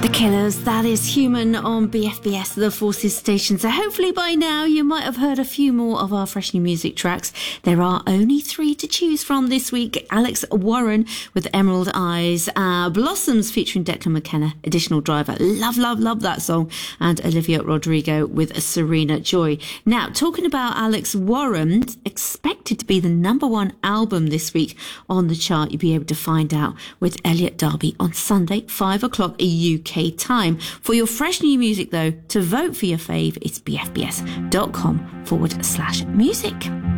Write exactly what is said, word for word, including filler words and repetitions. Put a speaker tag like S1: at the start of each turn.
S1: The Killers, that is Human on B F B S, the Forces station. So hopefully by now you might have heard a few more of our fresh new music tracks. There are only three to choose from this week. Alex Warren with Emerald Eyes, uh, Blossoms featuring Declan McKenna, Additional Driver. Love, love, love that song. And Olivia Rodrigo with Serena Joy. Now, talking about Alex Warren, expected to be the number one album this week on the chart. You'll be able to find out with Elliot Darby on Sunday, five o'clock U K time. For your fresh new music, though, to vote for your fave, it's bfbs.com forward slash music.